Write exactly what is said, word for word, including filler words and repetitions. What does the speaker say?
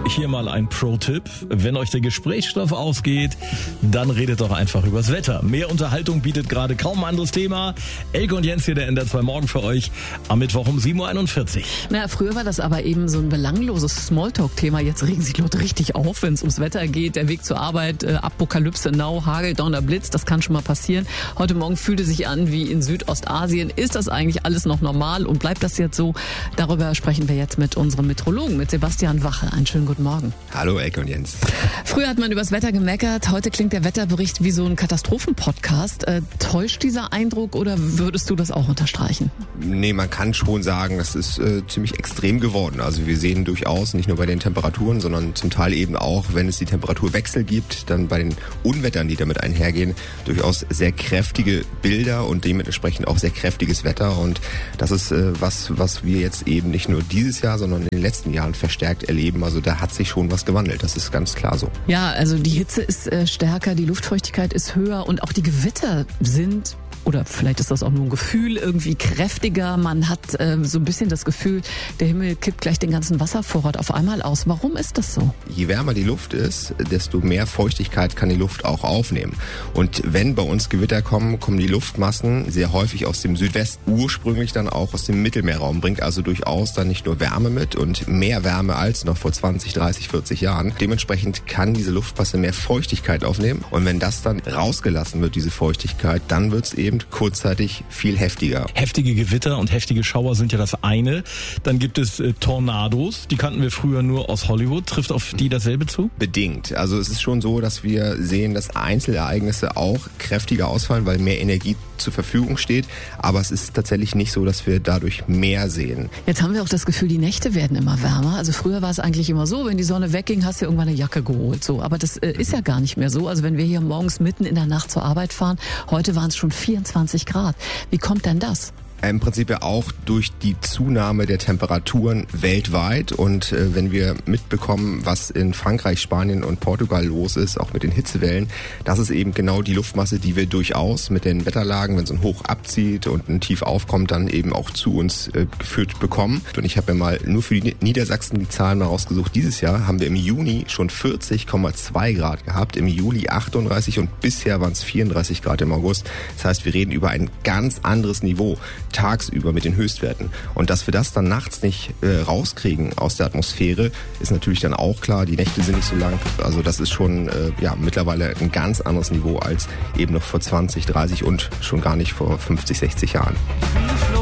hier mal ein Pro-Tipp. Wenn euch der Gesprächsstoff ausgeht, dann redet doch einfach übers Wetter. Mehr Unterhaltung bietet gerade kaum ein anderes Thema. Elke und Jens hier, der N D R zwei Morgen für euch am Mittwoch um sieben Uhr einundvierzig. Na, früher war das aber eben so ein belangloses Smalltalk-Thema. Jetzt regen sich Leute richtig auf, wenn es ums Wetter geht. Der Weg zur Arbeit, äh, Apokalypse now, Hagel, Donner, Blitz, das kann schon mal passieren. Heute Morgen fühlte sich an wie in Südostasien. Ist das eigentlich alles noch normal und bleibt das jetzt so? Darüber sprechen wir jetzt mit unserem Meteorologen, mit Sebastian Wache. Einen schönen guten Morgen. Hallo Elke und Jens. Früher hat man übers Wetter gemeckert. Heute klingt der Wetterbericht wie so ein Katastrophenpodcast. Äh, täuscht dieser Eindruck oder würdest du das auch unterstreichen? Nee, man kann schon sagen, das ist äh, ziemlich extrem geworden. Also wir sehen durchaus, nicht nur bei den Temperaturen, sondern zum Teil eben auch, wenn es die Temperaturwechsel gibt, dann bei den Unwettern, die damit einhergehen, durchaus sehr kräftige Bilder und dementsprechend auch sehr kräftiges Wetter. Und das ist äh, was, was wir jetzt eben nicht nur dieses Jahr, sondern in den letzten Jahren verstärkt erleben. Also da hat sich schon was gewandelt, das ist ganz klar so. Ja, also die Hitze ist äh, stärker, die Luftfeuchtigkeit ist höher und auch die Gewitter sind, oder vielleicht ist das auch nur ein Gefühl, irgendwie kräftiger. Man hat äh, so ein bisschen das Gefühl, der Himmel kippt gleich den ganzen Wasservorrat auf einmal aus. Warum ist das so? Je wärmer die Luft ist, desto mehr Feuchtigkeit kann die Luft auch aufnehmen. Und wenn bei uns Gewitter kommen, kommen die Luftmassen sehr häufig aus dem Südwesten, ursprünglich dann auch aus dem Mittelmeerraum, bringt also durchaus dann nicht nur Wärme mit und mehr Wärme als noch vor zwanzig, dreißig, vierzig Jahren. Dementsprechend kann diese Luftmasse mehr Feuchtigkeit aufnehmen. Und wenn das dann rausgelassen wird, diese Feuchtigkeit, dann wird es eben kurzzeitig viel heftiger. Heftige Gewitter und heftige Schauer sind ja das eine. Dann gibt es äh, Tornados, die kannten wir früher nur aus Hollywood. Trifft auf die dasselbe zu? Bedingt. Also es ist schon so, dass wir sehen, dass Einzelereignisse auch kräftiger ausfallen, weil mehr Energie zur Verfügung steht. Aber es ist tatsächlich nicht so, dass wir dadurch mehr sehen. Jetzt haben wir auch das Gefühl, die Nächte werden immer wärmer. Also früher war es eigentlich immer so, wenn die Sonne wegging, hast du irgendwann eine Jacke geholt. So, aber das äh, ist ja gar nicht mehr so. Also wenn wir hier morgens mitten in der Nacht zur Arbeit fahren, heute waren es schon vierundzwanzig Grad. Wie kommt denn das? Im Prinzip ja auch durch die Zunahme der Temperaturen weltweit. Und äh, wenn wir mitbekommen, was in Frankreich, Spanien und Portugal los ist, auch mit den Hitzewellen, das ist eben genau die Luftmasse, die wir durchaus mit den Wetterlagen, wenn so ein Hoch abzieht und ein Tief aufkommt, dann eben auch zu uns äh, geführt bekommen. Und ich habe mir mal nur für die Niedersachsen die Zahlen mal rausgesucht. Dieses Jahr haben wir im Juni schon vierzig Komma zwei Grad gehabt, im Juli achtunddreißig und bisher waren es vierunddreißig Grad im August. Das heißt, wir reden über ein ganz anderes Niveau tagsüber mit den Höchstwerten. Und dass wir das dann nachts nicht äh, rauskriegen aus der Atmosphäre, ist natürlich dann auch klar. Die Nächte sind nicht so lang. Also das ist schon äh, ja mittlerweile ein ganz anderes Niveau als eben noch vor zwanzig, dreißig und schon gar nicht vor fünfzig, sechzig Jahren.